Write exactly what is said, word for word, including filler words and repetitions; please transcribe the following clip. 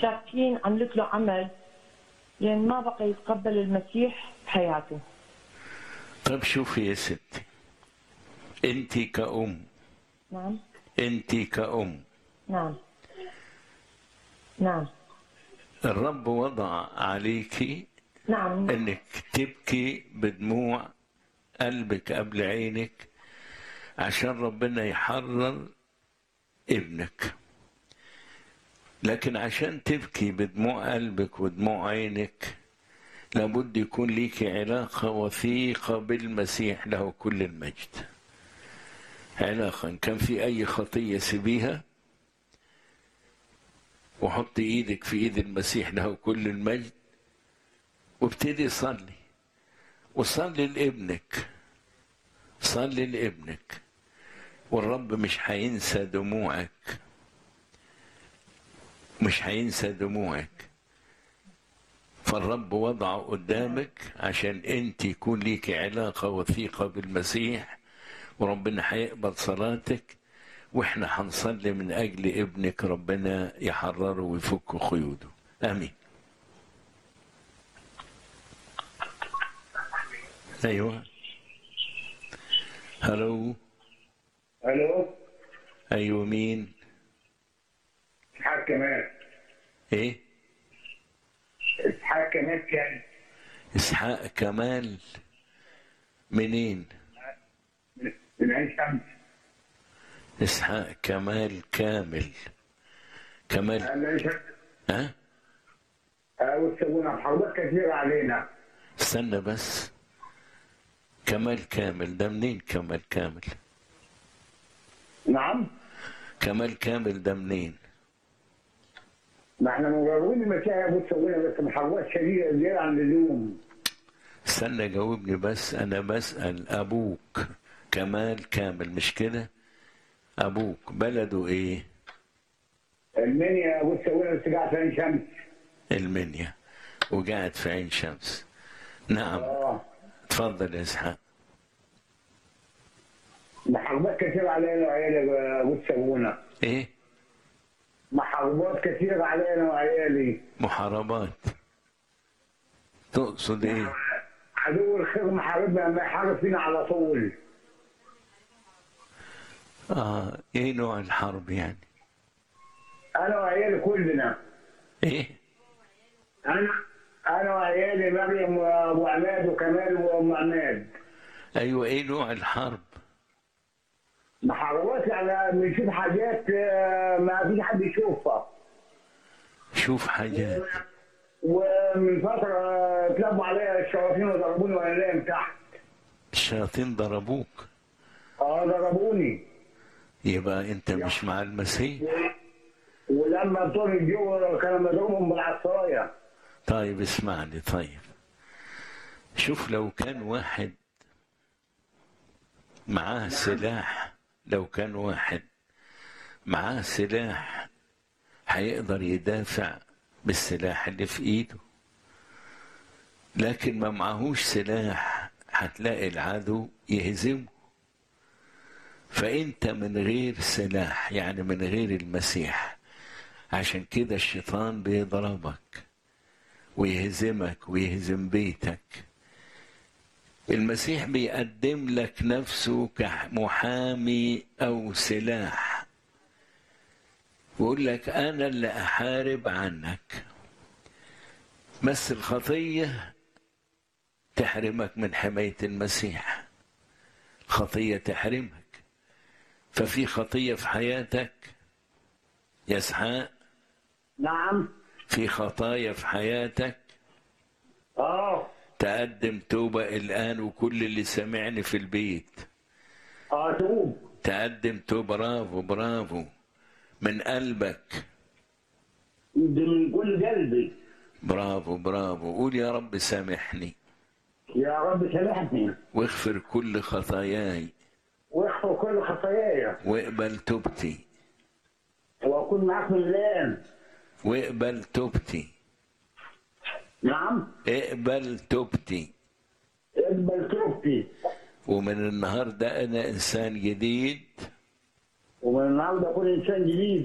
شاكين عملت له عمل يعني ما بقى يتقبل المسيح بحياته. طب شوفي يا ستي، انت كأم نعم انت كأم نعم نعم الرب وضع عليكي نعم انك تبكي بدموع قلبك قبل عينك عشان ربنا يحرر ابنك. لكن عشان تبكي بدموع قلبك ودموع عينك لابد يكون ليك علاقة وثيقة بالمسيح له كل المجد. علاقة إن كان في أي خطية سيبيها وحط إيدك في إيد المسيح له كل المجد وابتدي صلي، وصلي لابنك، صلي لابنك، والرب مش هينسى دموعك، مش هينسى دموعك. فالرب وضعه قدامك عشان انت يكون ليك علاقة وثيقة بالمسيح، وربنا هيقبل صلاتك، واحنا هنصلي من اجل ابنك ربنا يحرره ويفك قيوده. امين. ايوه هلو. الو. ايوه مين؟ اسحاق كمال. ايه؟ اسحاق كمال كان. اسحاق كمال منين؟ من عين شمس. اسحاق كمال كامل كمال عين شمس. ها؟ وتسوينا محاولات كثيرة علينا. استنى بس، كمال كامل ده منين؟ كمال كامل نعم. كمال كامل ده منين؟ ما احنا مجربين المسيح وتسوينا بس محاولات شديدة زيادة عن اللزوم. استنى جاوبني بس، انا بسأل ابوك كمال كامل مش كده؟ ابوك بلده ايه؟ المنيا وتسوينا بس قاعد في عين شمس. المنيا وقاعد في عين شمس. نعم. اه تفضل يا اسحاق. محاربات كثيرة علينا وعيالي وتسوونا. ايه؟ محاربات كثيرة علينا وعيالي. محاربات تقصد ايه؟ عدو الخير محاربنا ما يحارب فينا على طول. اه ايه نوع الحرب يعني؟ انا وعيالي كلنا. ايه؟ انا انا وعيالي مريم وابو عماد وكمال وام عماد. ايوه ايه نوع الحرب؟ محاربات يعني بنشوف حاجات آه، ما فيش حد يشوفها. شوف حاجات. ومن فتره آه، اتلموا عليا الشياطين وضربوني وانا نايم تحت. الشياطين ضربوك؟ اه ضربوني. يبقى انت مش مع المسيح. ولما طول الجو كان مضروبهم بالعصايه. طيب اسمعني، طيب شوف لو كان واحد معاه سلاح، لو كان واحد معاه سلاح هيقدر يدافع بالسلاح اللي في ايده، لكن ما معهوش سلاح هتلاقي العدو يهزمه. فانت من غير سلاح يعني من غير المسيح، عشان كده الشيطان بيضربك ويهزمك ويهزم بيتك. المسيح بيقدم لك نفسه كمحامي أو سلاح، ويقول لك أنا اللي أحارب عنك. بس الخطية تحرمك من حماية المسيح، خطية تحرمك. ففي خطية في حياتك يا اسحاق؟ نعم. في خطايا في حياتك؟ اه تقدم توبة الآن، وكل اللي سمعني في البيت اه توب. تقدم توبة. برافو برافو من قلبك، من كل قلبي. برافو برافو. قول يا رب سامحني يا رب سامحني واغفر كل خطاياي واغفر كل خطاياي واقبل توبتي، واكون معاك من الان. واقبل توبتي. نعم. اقبل توبتي. اقبل توبتي. ومن النهارده انا انسان جديد. ومن النهارده اكون انسان جديد.